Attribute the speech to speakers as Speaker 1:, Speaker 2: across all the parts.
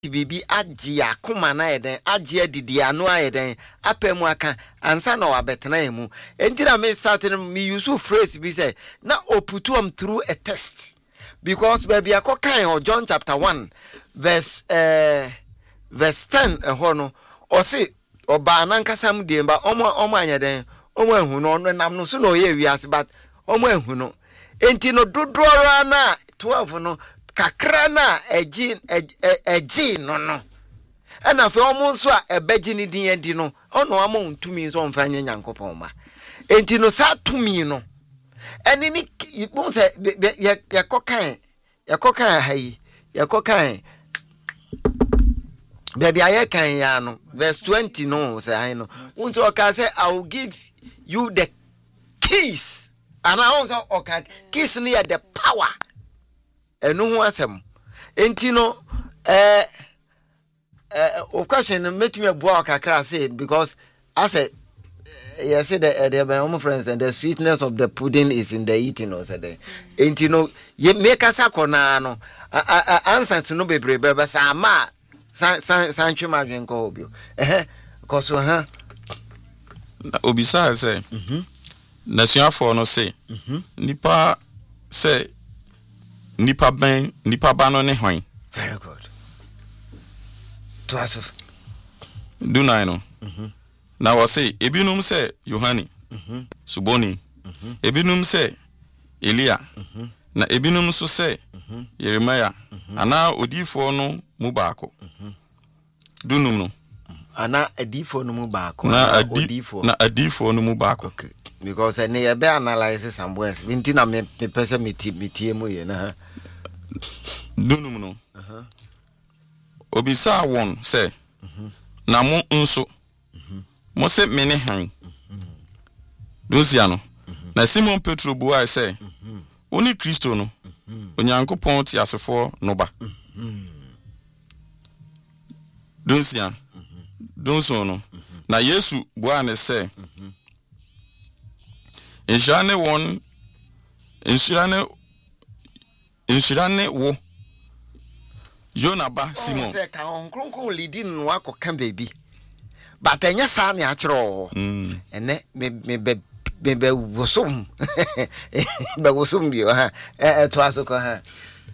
Speaker 1: bibi agye akoma na yeden agye didi anu ayeden apemu aka ansa na wabetena emu enti na me start me use phrase bi say na oputu through a test because baby akokan o John chapter 1 verse 10 ho no o say oba nankasam de ba omo anyeden omo ehu no no nam no so na oye wiase but omo ehu no enti no dodoro na 12 no kakra na eji no ena fe omo nso a ebeji ni din edi no ono amo ntumi nso mfanye Nyankopon ma enti no sa tumi no eni ni bon se yakokan hayi yakokan baby ayekan ya no verse 20 no say I know unto ka say I will give you the keys and I also okay keys near the power enu ho asem enti no of course no metumi abua kakra say because I said you say the my own friends and the sweetness of the pudding is in the eating or say enti no ye make us akona no answer no bebre be sa ma san chuma dwenko obi koso ha
Speaker 2: obisa say nasuafo no say nipa say nipa bano ne hwan.
Speaker 1: Very good. To us
Speaker 2: do nine no na we say ebinum say Yohani suboni ebinum say Elia na ebinum so say Jeremiah ana odifo no mu baako dunum no
Speaker 1: ana adifo no mu baako
Speaker 2: na adifo no mu baako.
Speaker 1: Okay, because I near be analyze some words binti na me pese metie mu ye na
Speaker 2: dunum no obisa won say na mo nso mo se mene han dosia no na Simon Petro bua say oni Kristo no Onyankopon ti asefo no ba dosia donso no na Yesu bua ne say inshane wo Jonaba Simon
Speaker 1: say ka onkronkron leading no akoka baby but enya sa ne akiro ene me wosom be wosom bi ha to asoko ha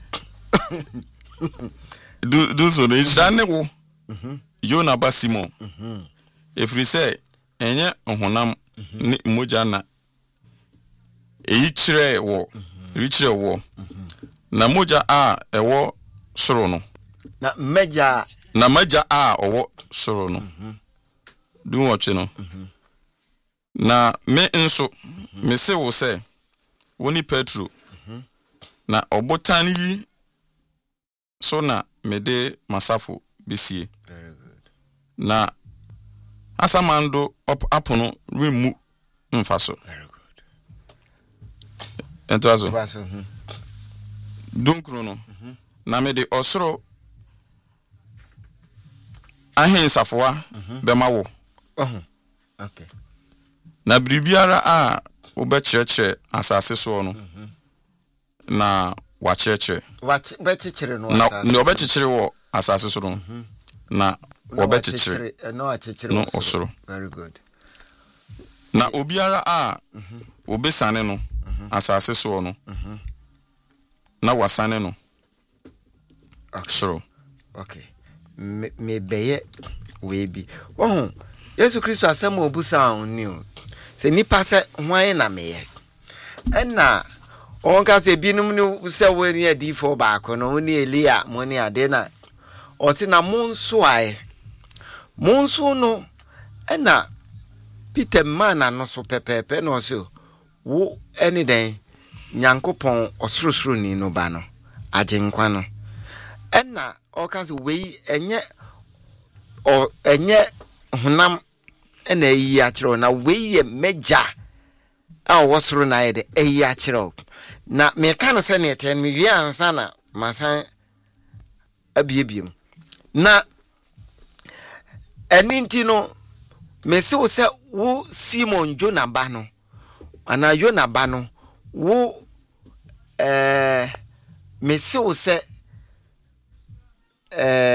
Speaker 2: do so inshane wo Jonaba Simon efri say enye honam ni moja na eyi kire wo richire wo na moja a ewo soro no
Speaker 1: na meja
Speaker 2: a owo soro no du woche no na me nso me se wo se woni Petro na obotan yi so na me de masafo besie.
Speaker 1: Very good.
Speaker 2: Na asamando apono remu mfaso.
Speaker 1: Very good.
Speaker 2: Entazo dunkro no na me de osoro ahen safoa bema wo.
Speaker 1: Okay.
Speaker 2: Na bribiara a obekirechire asase so no na wachirechire
Speaker 1: bechichere no
Speaker 2: na ne obekirechire wo asase so no na obekirechire
Speaker 1: no achichere
Speaker 2: no osoro.
Speaker 1: Very good.
Speaker 2: Na obiara a obesane no asase so no na wasane no soro.
Speaker 1: Okay. Me beye we bi wo Yesu Kristo asem obusa oni o se nipa se hwan na meye enna onka se binum ni se woni adifo baako no oni Elia mo ni ade na o se na monso no enna Peter mana no so pepepe no so wo eni den Nyankopon osorosoro ni no ba no agenkwa no enna oka se we enye honam ena yi akiro na weye meja a wosoro na yede eyi akiro na me kan se ne eten me wi ansa na masan abiebiem na eninti no me se wo se wo Simon Jonaba no ana Jonaba no wo me se wo se